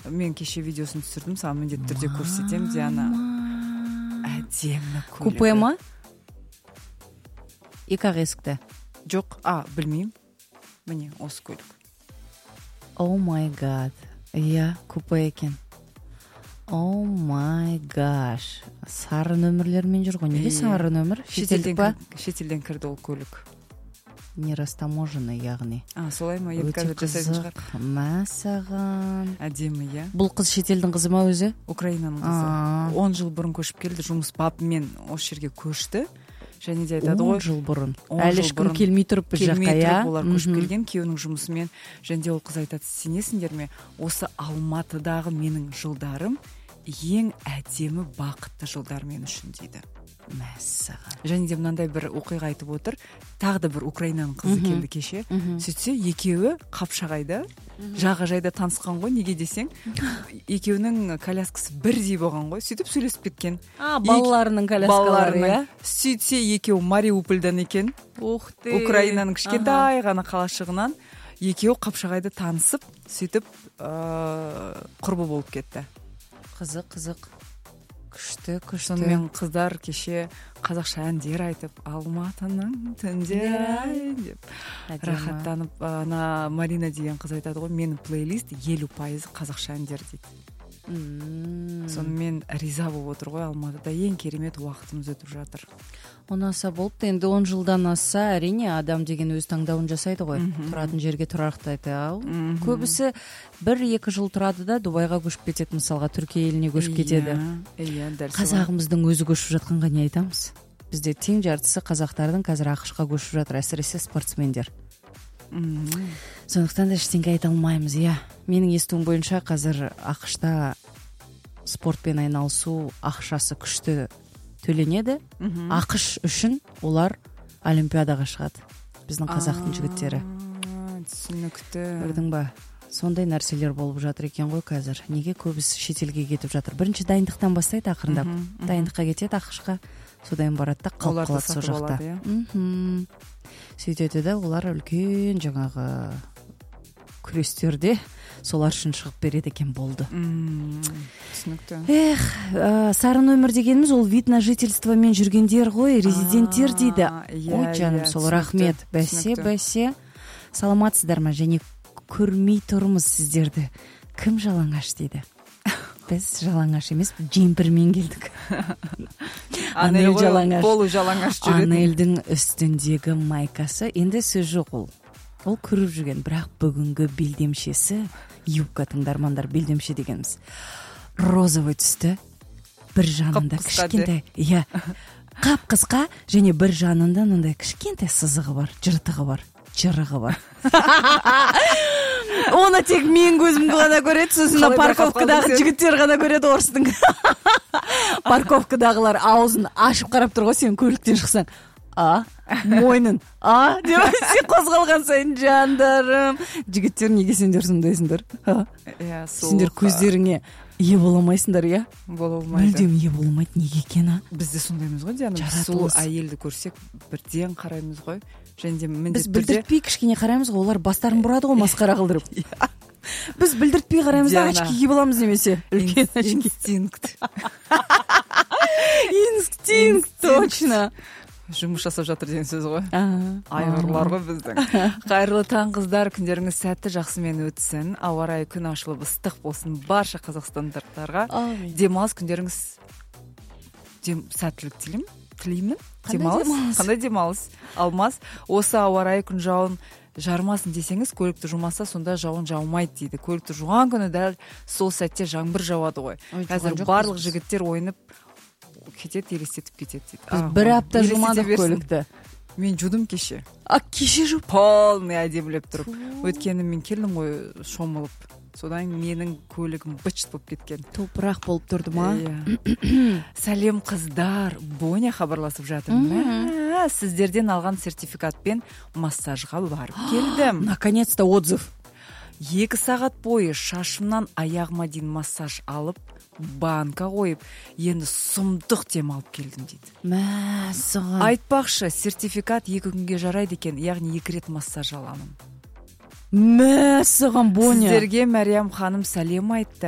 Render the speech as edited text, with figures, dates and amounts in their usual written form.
мен кеше видеосын түсірдім, саған міндетті түрде көрсетемін. Диана әдемі көлігі. Купе ма? Екі ақ есікті? Жоқ, білмеймін. Міне, осы көлік. О май гад. Иә, купе екен. О май гаш. Сары нөмірлермен жүр ғой. Неге сары нөмір? Шетелдік па? Шетелден кірді ол көлік. Не растаможенный, яғни. Солай ма? Енді қазір жасайтын шығар. Мәсаған. Әдемі, иә. Бұл қыз шетелдің қызы ма өзі? Украинаның қызы. 10 жыл бұрын көшіп келді, жұмыс бабымен осы жерге көшті. Және де айтады ғой. 10 жыл бұрын. Әлі ешкім келмей тұрып бір жаққа, иә? Олар көшіп келген, күйеуінің жұмысымен. Және де ол қыз айтады, сенесіңдер ме? Осы Алматыдағы менің жылдарым ең әдемі бақытты жылдар мен үшін дейді. Мәссаған. Және де мынандай бір оқиға айтып отыр. Тағы да бір Украинаның қызы келді кеше. Сөйтсе, екеуі Қапшағайда, жағажайда танысқан ғой, неге десең, екеуінің коляскасы бірдей болған ғой. Сөйтіп сөйлесіп кеткен. Балаларының коляскалары, иә? Сөйтсе, екеуі Мариупольдан екен. Ух ты. Украинаның кішкентай ғана қалашығынан екеуі Қапшағайда танысып, сөйтіп құрбы болып кетті. Қызық. Күшті. Сонымен қыздар кеше қазақша әндер айтып, Алматының түндері деп рахаттанып, Марина деген қыз айтады ғой, менің плейлист 50% қазақша әндер дейді. Сонымен риза болып отыр ғой, Алматыда ең керемет уақытымыз өтіп жатыр. Онаса болыпты, енді 10 жылдан асса, әрине адам деген өз таңдауын жасайды ғой. Тұратын жерге тұрақтайды. Көбісі 1-2 жыл тұрады да Дубайға көшіп кетеді, мысалға Түркия еліне көшіп кетеді. Қазағымыздың өзі көшіп жатқанға не айтамыз? Бізде тең жартысы қазақтардың қазір ақш-қа көшіп жатыр, әсіресе спортсмендер. Сондықтан да ештеңе айта алмаймыз, иә. Менің естуім бойынша қазір ақш-та спортпен айналысу ақшасы күшті төленеді. ақш үшін олар олимпиадаға шығады. Біздің қазақтың жігіттері. Түсінікті. Көрдің ба? Сондай нәрселер болып жатыр екен ғой қазір. Неге көбісі шетелге кетіп жатыр? Бірінші дайындықтан бастайды ақырындап. Дайындыққа кетеді ақшқа, содан барады да қалып қалады сол жақта. Сөйтеді да олар үлкен жаңағы күрестерде солар үшін шығып береді екен, болды. Түсінікті. Сары нөмір дегеніміз ол вид на жительствомен жүргендер ғой, резиденттер дейді. Ой, жаным, сол рахмет. Бәсе. Саламатсыздар ма? Және көрмей тұрмыз сіздерді. Кім жалаңаш дейді? Біз жалаңаш емес, джемпермен келдік. Анел жалаңаш. Полу жалаңаш жүреді. Анелдің үстіндегі майкасы, енді сөз жоқ ол. Ол көріп жүрген, бірақ бүгінгі белдемшесі, юбка, тыңдармандар, белдемше дегеніміз, розовый түсті, бір жанында кішкентай, иә, қап-қысқа, және бір жанында мынандай кішкентай сызығы бар, жыртығы бар. Оны тек мен көзімді ғана көреді, сосын парковкадағы жігіттер ғана көреді, орыстың. Парковкадағылар аузын ашып қарап тұр ғой, сен көліктен шықсаң. Мойнын. Деп сен қозғалған сайын, жандарым. Жігіттер, неге сендер сондайсыңдар? Сендер көздеріңе ие боламайсыңдар, иә? Бола алмайды. Мүлдем ие боламайды, неге екен? Бізде сондаймыз ғой, Диана. Сұлу әйелді көрсек, бірден қараймыз ғой. Біз білдіртпей кішкене қараймыз ғой, олар бастарын бұрады ғой, масқара қылдырып. Біз білдіртпей қараймыз да, очки киіп аламыз немесе. Инстинкт. Инстинкт, точно. Жұмыс жасап жатыр деген сөз ғой. Айғырлар ғой біздің. Қайырлы таң қыздар, күндеріңіз сәтті жақсымен өтсін. Ауа райы күн ашылып ыстық болсын барша қазақстандықтарға. Демалыс күндеріңіз сәттілік тілеймін. Қандай демалыс? Алмас, осы ауа райы күн жауын жармасын десеңіз, көлікті жумаса, сонда жауын жаумайды дейді. Көлікті жуған күні дәл сол сәтте жаңбыр жауады ғой. Қазір барлық жігіттер ойынып кетеді, елестетіп кетеді дейді. Біз бір апта жумадық көлікті. Мен жудым кеше. Кеше жуып? Полный әдемілеп тұрып. Өткені мен келдім ғой шомылып. Содан менің көлігім бычт болып кеткен. Топырақ болып тұрды ма? Сәлем қыздар, Боня хабарласып жатыр. Сіздерден алған сертификатпен массажға барып келдім. Наконец-то отзыв. 2 сағат бойы шашымнан аяғыма дейін массаж алып, банка қойып, енді сұмдық дем алып келдім дейді. Мәссаған. Айтпақшы, сертификат 2 күнге жарайды екен, яғни 2 рет массаж аламын. Мәссаған, Боня. Сіздерге Мәриям ханым сәлем айтты.